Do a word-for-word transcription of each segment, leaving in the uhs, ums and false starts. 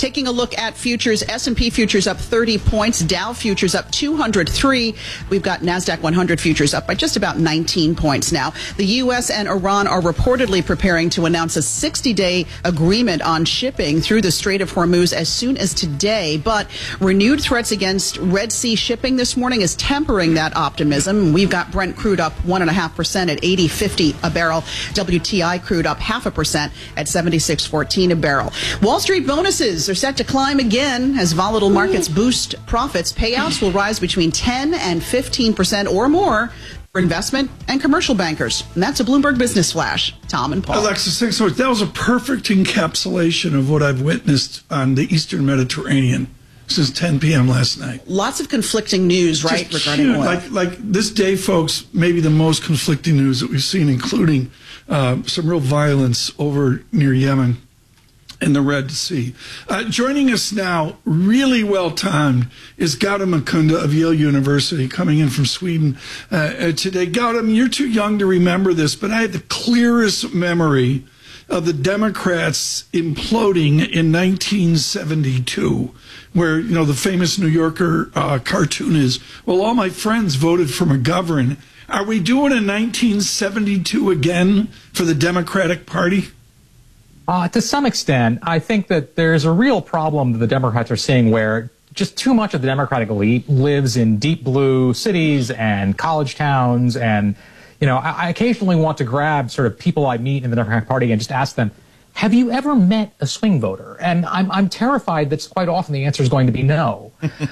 Taking a look at futures, S and P futures up thirty points, Dow futures up two hundred three. We've got NASDAQ one hundred futures up by just about nineteen points now. The U S and Iran are reportedly preparing to announce a sixty-day agreement on shipping through the Strait of Hormuz as soon as today. But renewed threats against Red Sea shipping this morning is tempering that optimism. We've got Brent crude up one and a half percent at eighty fifty a barrel. W T I crude up half a percent at seventy-six fourteen a barrel. Wall Street bonuses are set to climb again as volatile markets boost profits. Payouts will rise between ten and fifteen percent or more for investment and commercial bankers. And that's a Bloomberg Business Flash. Tom and Paul. Alexis, thanks so much. That was a perfect encapsulation of what I've witnessed on the Eastern Mediterranean since ten p.m. last night. Lots of conflicting news, right, Just regarding huge. oil. Like, like this day, folks, maybe the most conflicting news that we've seen, including uh, some real violence over near Yemen and the Red Sea. Uh, joining us now, really well timed, is Gautam Mukunda of Yale University, coming in from Sweden uh, uh, today. Gautam, you're too young to remember this, but I had the clearest memory of the Democrats imploding in nineteen seventy-two, where, you know, the famous New Yorker uh, cartoon is, well, all my friends voted for McGovern. Are we doing a nineteen seventy-two again for the Democratic Party? Uh, to some extent, I think that there's a real problem that the Democrats are seeing where just too much of the Democratic elite lives in deep blue cities and college towns. And, you know, I, I occasionally want to grab sort of people I meet in the Democratic Party and just ask them, have you ever met a swing voter? And I'm, I'm terrified that quite often the answer is going to be no.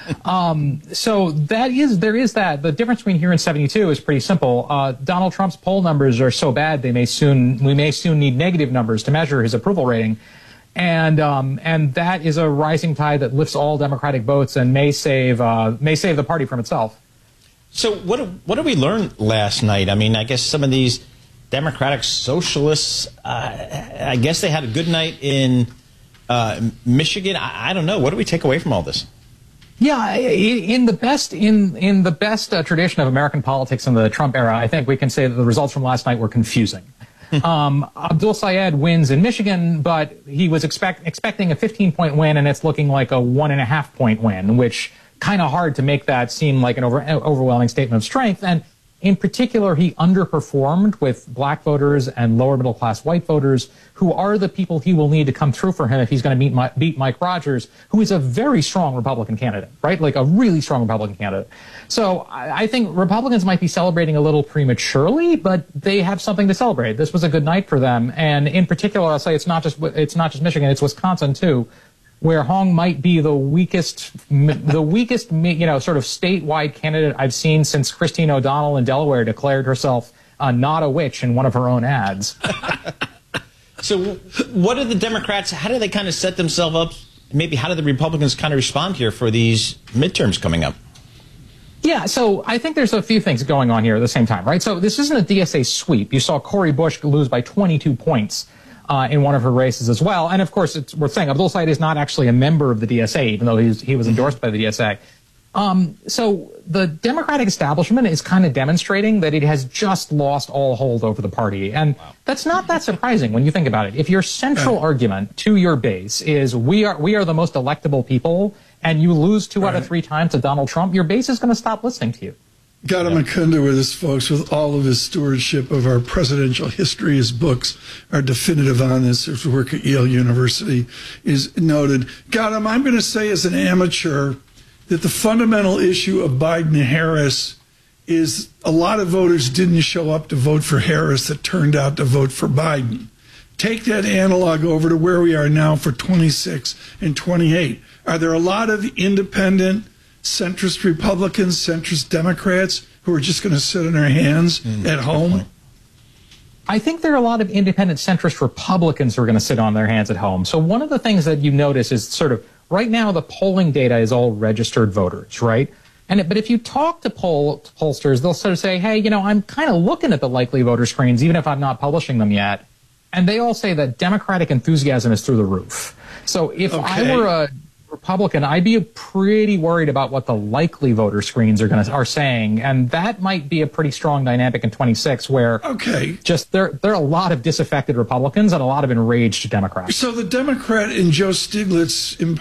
um, so that is, there is that. The difference between here and seventy-two is pretty simple. Uh, Donald Trump's poll numbers are so bad they may soon, we may soon need negative numbers to measure his approval rating. And, um, and that is a rising tide that lifts all Democratic votes and may save, uh, may save the party from itself. So what, what did we learn last night? I mean, I guess some of these Democratic socialists, uh, I guess they had a good night in uh, Michigan. I, I don't know. What do we take away from all this? Yeah, in the best in in the best uh, tradition of American politics in the Trump era, I think we can say that the results from last night were confusing. um, Abdul Sayed wins in Michigan, but he was expect, expecting a fifteen point win, and it's looking like a one and a half point win, which kind of hard to make that seem like an over, overwhelming statement of strength. And in particular, he underperformed with black voters and lower middle class white voters, who are the people he will need to come through for him if he's going to meet My, beat Mike Rogers, who is a very strong Republican candidate, right? Like a really strong Republican candidate. So I, I think Republicans might be celebrating a little prematurely, but they have something to celebrate. This was a good night for them. And in particular, I'll say it's not just, it's not just Michigan, it's Wisconsin too, where Hong might be the weakest, the weakest, you know, sort of statewide candidate I've seen since Christine O'Donnell in Delaware declared herself uh, not a witch in one of her own ads. So what do the Democrats, how do they kind of set themselves up? Maybe how do the Republicans kind of respond here for these midterms coming up? Yeah, so I think there's a few things going on here at the same time, right? So this isn't a D S A sweep. You saw Cori Bush lose by twenty-two points. Uh, in one of her races as well. And of course, it's worth saying, Abdul Sayed is not actually a member of the D S A, even though he's, he was endorsed by the D S A. Um, so the Democratic establishment is kind of demonstrating that it has just lost all hold over the party. And wow. That's not that surprising when you think about it. If your central right. argument to your base is we are, we are the most electable people, and you lose two right. out of three times to Donald Trump, your base is going to stop listening to you. Gautam Mukunda with us, folks, with all of his stewardship of our presidential history. His books are definitive on this. His work at Yale University is noted. Gautam, I'm going to say as an amateur that the fundamental issue of Biden-Harris is a lot of voters didn't show up to vote for Harris that turned out to vote for Biden. Take that analog over to where we are now for twenty-six and twenty-eight. Are there a lot of independent centrist Republicans, centrist Democrats who are just going to sit on their hands mm, at home? I think there are a lot of independent centrist Republicans who are going to sit on their hands at home. So one of the things that you notice is sort of right now the polling data is all registered voters, right? And it, but if you talk to poll to pollsters, they'll sort of say, hey, you know, I'm kind of looking at the likely voter screens, even if I'm not publishing them yet. And they all say that Democratic enthusiasm is through the roof. So if okay. I were a Republican, I'd be pretty worried about what the likely voter screens are going to are saying, and that might be a pretty strong dynamic in twenty-six, where okay, just there there are a lot of disaffected Republicans and a lot of enraged Democrats. So the Democrat in Joe Stiglitz